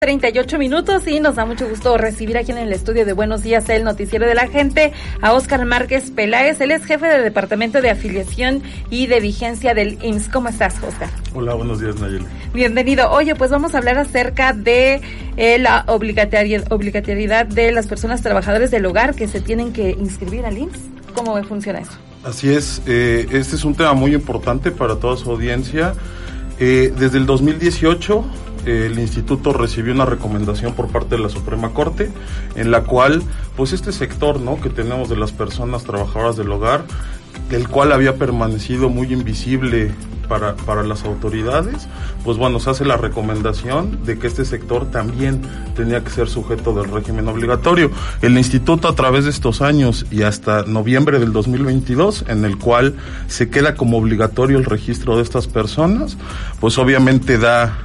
38 minutos y nos da mucho gusto recibir aquí en el estudio de Buenos Días, el noticiero de la gente, a Óscar Márquez Peláez. Él es jefe del Departamento de Afiliación y de Vigencia del IMSS. ¿Cómo estás, Óscar? Hola, buenos días, Nayeli. Bienvenido. Oye, pues vamos a hablar acerca de la obligatoriedad de las personas trabajadoras del hogar que se tienen que inscribir al IMSS. ¿Cómo funciona eso? Así es, este es un tema muy importante para toda su audiencia. Desde el 2018... el instituto recibió una recomendación por parte de la Suprema Corte en la cual pues este sector, ¿no?, que tenemos de las personas trabajadoras del hogar, el cual había permanecido muy invisible para las autoridades, pues bueno, se hace la recomendación de que este sector también tenía que ser sujeto del régimen obligatorio. El instituto, a través de estos años y hasta noviembre del 2022, en el cual se queda como obligatorio el registro de estas personas, pues obviamente da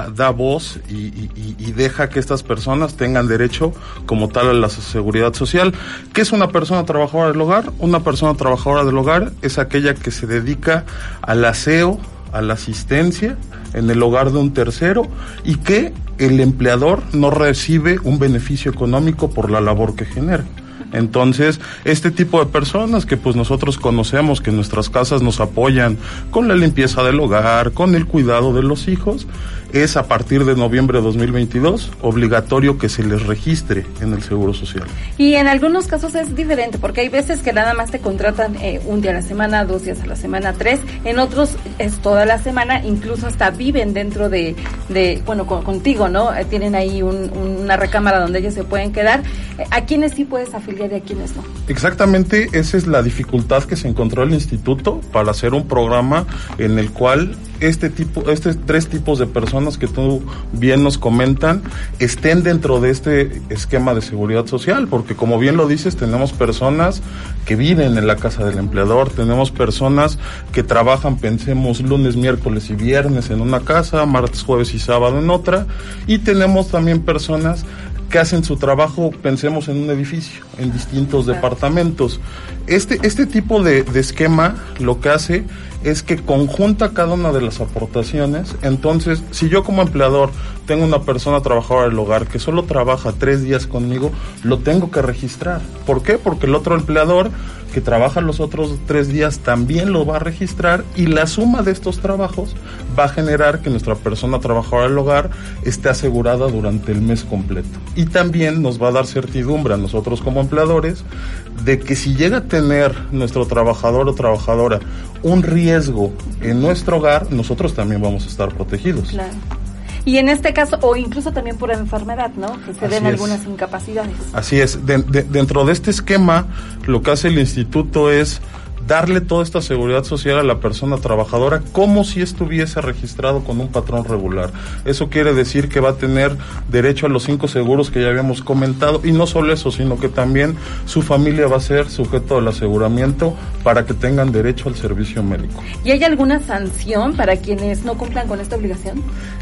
voz y deja que estas personas tengan derecho como tal a la seguridad social. ¿Qué es una persona trabajadora del hogar? Una persona trabajadora del hogar es aquella que se dedica al aseo, a la asistencia en el hogar de un tercero y que el empleador no recibe un beneficio económico por la labor que genera. Entonces, este tipo de personas que pues nosotros conocemos, que en nuestras casas nos apoyan con la limpieza del hogar, con el cuidado de los hijos, es a partir de noviembre de 2022 obligatorio que se les registre en el Seguro Social. Y en algunos casos es diferente, porque hay veces que nada más te contratan un día a la semana, 2 días a la semana, 3, en otros es toda la semana, incluso hasta viven dentro de contigo, ¿no? Tienen ahí una recámara donde ellos se pueden quedar. ¿A quiénes sí puedes afiliar y a quiénes no? Exactamente, esa es la dificultad que se encontró el instituto para hacer un programa en el cual tres tipos de personas que tú bien nos comentan estén dentro de este esquema de seguridad social, porque como bien lo dices, tenemos personas que viven en la casa del empleador, tenemos personas que trabajan, pensemos, lunes, miércoles y viernes en una casa, martes, jueves y sábado en otra, y tenemos también personas que hacen su trabajo, pensemos en un edificio, en distintos departamentos. Este tipo de esquema lo que hace es que conjunta cada una de las aportaciones. Entonces, si yo como empleador tengo una persona trabajadora del hogar que solo trabaja 3 días conmigo, lo tengo que registrar. ¿Por qué? Porque el otro empleador que trabaja los otros 3 días también lo va a registrar, y la suma de estos trabajos va a generar que nuestra persona trabajadora del hogar esté asegurada durante el mes completo. Y también nos va a dar certidumbre a nosotros como empleadores de que si llega a tener nuestro trabajador o trabajadora un riesgo en nuestro hogar, nosotros también vamos a estar protegidos. Claro. Y en este caso, o incluso también por enfermedad, ¿no? Que se den algunas incapacidades. Así es. Dentro de este esquema, lo que hace el instituto es darle toda esta seguridad social a la persona trabajadora como si estuviese registrado con un patrón regular. Eso quiere decir que va a tener derecho a los 5 seguros que ya habíamos comentado, y no solo eso, sino que también su familia va a ser sujeto al aseguramiento para que tengan derecho al servicio médico. ¿Y hay alguna sanción para quienes no cumplan con esta obligación?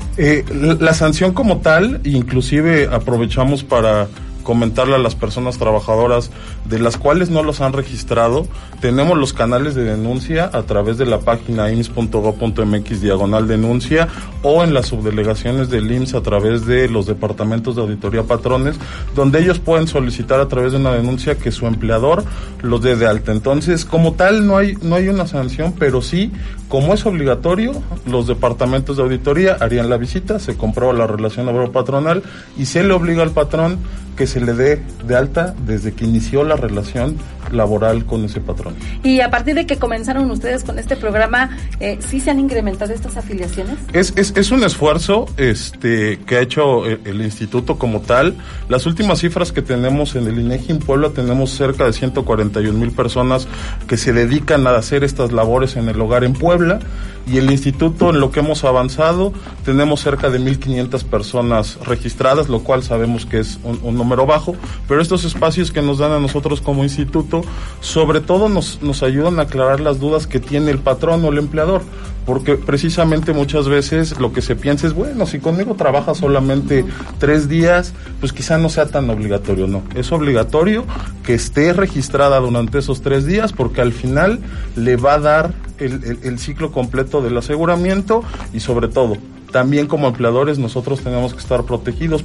La sanción como tal, inclusive aprovechamos para comentarle a las personas trabajadoras de las cuales no los han registrado, tenemos los canales de denuncia a través de la página ims.gov.mx/denuncia o en las subdelegaciones del IMSS a través de los departamentos de auditoría patrones, donde ellos pueden solicitar a través de una denuncia que su empleador los dé de alta. Entonces, como tal, no hay una sanción, pero sí, como es obligatorio, los departamentos de auditoría harían la visita, se comprueba la relación obrero-patronal y se le obliga al patrón que se le dé de alta desde que inició la relación laboral con ese patrón. Y a partir de que comenzaron ustedes con este programa, ¿sí se han incrementado estas afiliaciones? Es un esfuerzo que ha hecho el instituto como tal. Las últimas cifras que tenemos en el INEGI en Puebla, tenemos cerca de 141,000 personas que se dedican a hacer estas labores en el hogar en Puebla, y el instituto, en lo que hemos avanzado, tenemos cerca de 1,500 personas registradas, lo cual sabemos que es un número bajo, pero estos espacios que nos dan a nosotros como instituto, sobre todo nos ayudan a aclarar las dudas que tiene el patrón o el empleador, porque precisamente muchas veces lo que se piensa es, bueno, si conmigo trabaja solamente 3 días, pues quizá no sea tan obligatorio. No, es obligatorio que esté registrada durante esos 3 días, porque al final le va a dar el ciclo completo del aseguramiento, y sobre todo también como empleadores nosotros tenemos que estar protegidos